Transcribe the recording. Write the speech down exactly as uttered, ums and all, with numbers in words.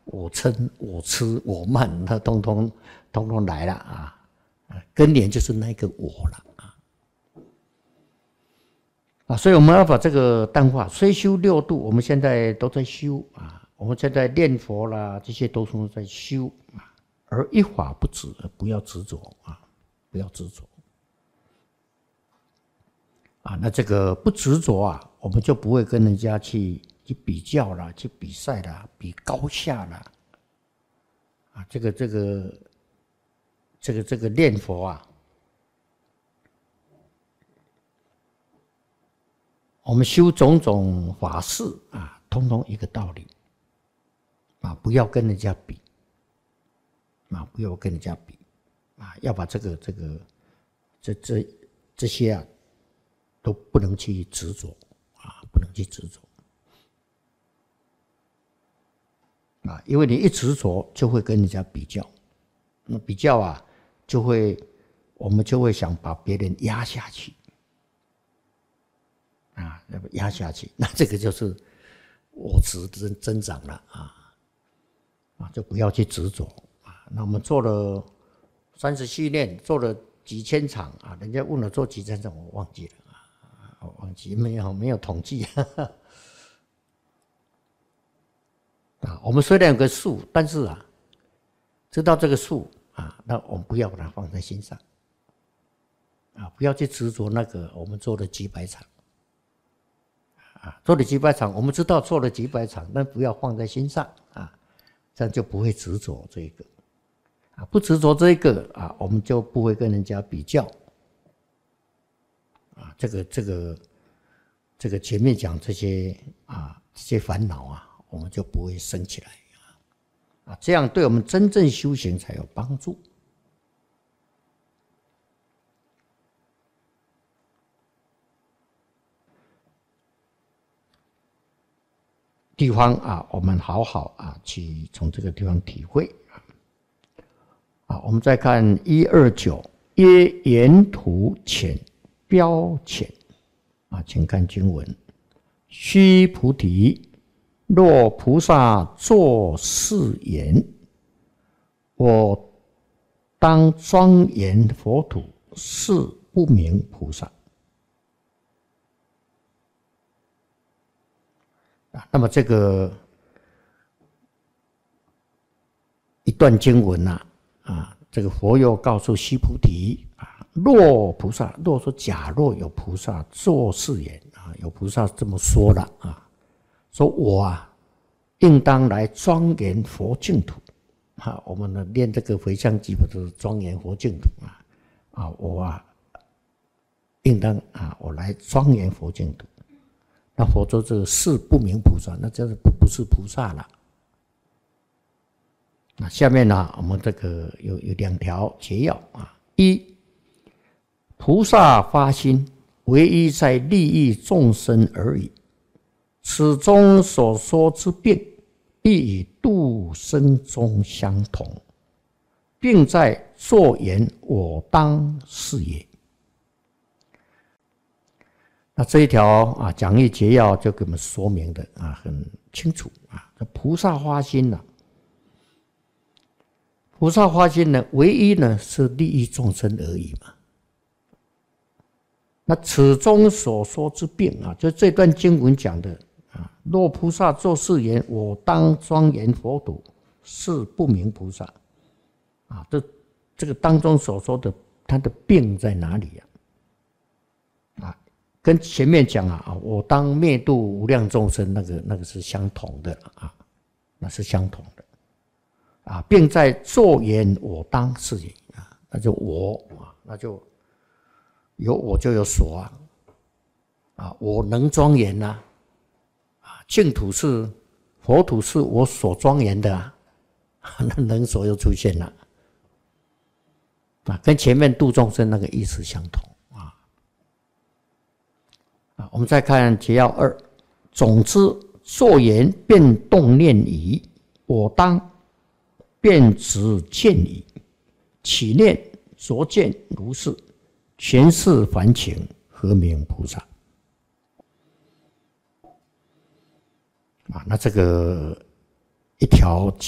我嗔、我痴、我慢，它通通通通来了啊！根源就是那个我了啊！啊，所以我们要把这个淡化。虽修六度，我们现在都在修啊，我们现在念佛啦，这些都是在修啊。而一法不执，不要执着啊，不要执着啊。那这个不执着啊，我们就不会跟人家去去比较啦，去比赛啦，比高下啦。啊，这个这个这个这个念佛啊，我们修种种法事啊，通通一个道理啊，不要跟人家比啊，不要跟人家比啊，要把这个这个这这这些啊，都不能去执着啊，不能去执着啊，因为你一执着就会跟人家比较，那比较啊，就会我们就会想把别人压下去啊，压下去，那这个就是我执增增长了啊啊，就不要去执着啊。那我们做了三十七年，做了几千场啊，人家问了做几千场，我忘记了啊，我忘记没有没有统计。呵呵啊，我们虽然有个数，但是啊，知道这个数啊，那我们不要把它放在心上啊，不要去执着那个我们做了几百场啊，做了几百场，我们知道做了几百场，但不要放在心上啊，这样就不会执着这个啊，不执着这个啊，我们就不会跟人家比较啊，这个这个这个前面讲这些啊，这些烦恼啊。我们就不会升起来啊，这样对我们真正修行才有帮助。地方啊，我们好好啊去从这个地方体会啊。啊，我们再看一二九，曰沿途浅标浅啊，请看经文：须菩提。若菩萨作是言，我当庄严佛土，是不明菩萨。啊，那么这个一段经文呐，啊，这个佛又告诉须菩提啊，若菩萨，若说假若有菩萨作是言啊，有菩萨这么说了啊。说我啊，应当来庄严佛净土啊！我们呢念这个回向偈，不是庄严佛净土啊？啊，我啊，应当啊，我来庄严佛净土。那佛说这个是不明菩萨，那这是不不是菩萨了。那下面呢，我们这个有有两条节要啊：一，菩萨发心，唯一在利益众生而已。此中所说之病，必与度生中相同，并在作言我当是也。那这一条啊讲义节要就给我们说明的啊很清楚啊。菩萨发心呢，菩萨发心呢，唯一呢是利益众生而已嘛。那此中所说之病啊，就这段经文讲的。若菩萨作是言，我当庄严佛土，是不明菩萨。啊，这这个当中所说的他的病在哪里呀？啊，跟前面讲啊，我当灭度无量众生，那个那个是相同的啊，那是相同的。啊，并在作言我当是也啊，那就我啊，那就有我就有所啊，啊，我能庄严呐。净土是佛土，是我所庄严的啊，那能所又出现了啊，跟前面度众生那个意思相同啊。啊，我们再看节要二，总之作言便动念矣，我当便知见矣，起念着见如是，全是凡情，何名菩萨？啊，那这个一条